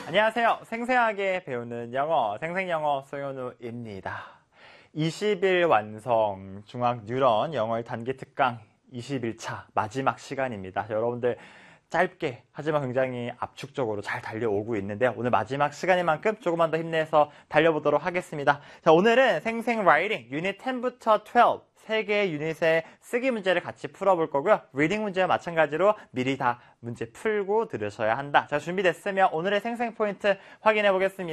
안녕하세요. 생생하게 배우는 영어, 생생영어 소연우입니다. 20일 완성 중앙 뉴런 영어의 단기 특강 21차 마지막 시간입니다. 여러분들 짧게 하지만 굉장히 압축적으로 잘 달려오고 있는데요. 오늘 마지막 시간인 만큼 조금만 더 힘내서 달려보도록 하겠습니다. 자, 오늘은 생생 라이팅 유닛 10부터 12 3개의 유닛의 쓰기 문제를 같이 풀어볼 거고요. 리딩 문제와 마찬가지로 미리 다 문제 풀고 들으셔야 한다. 자, 준비됐으면 오늘의 생생 포인트 확인해 보겠습니다.